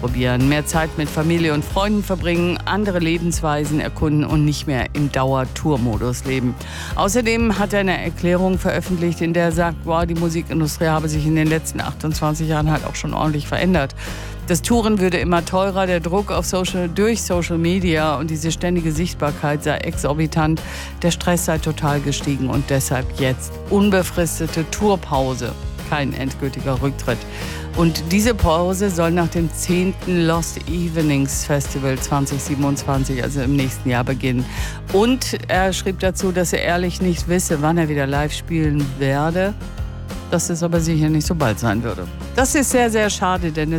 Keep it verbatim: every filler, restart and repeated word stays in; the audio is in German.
ausprobieren, mehr Zeit mit Familie und Freunden verbringen, andere Lebensweisen erkunden und nicht mehr im Dauer-Tour-Modus leben. Außerdem hat er eine Erklärung veröffentlicht, in der er sagt, wow, die Musikindustrie habe sich in den letzten achtundzwanzig Jahren halt auch schon ordentlich verändert. Das Touren würde immer teurer, der Druck auf Social, durch Social Media und diese ständige Sichtbarkeit sei exorbitant, der Stress sei total gestiegen und deshalb jetzt unbefristete Tourpause, kein endgültiger Rücktritt. Und diese Pause soll nach dem zehnten Lost Evenings Festival zwanzig siebenundzwanzig, also im nächsten Jahr, beginnen. Und er schrieb dazu, dass er ehrlich nicht wisse, wann er wieder live spielen werde, dass es aber sicher nicht so bald sein würde. Das ist sehr, sehr schade, denn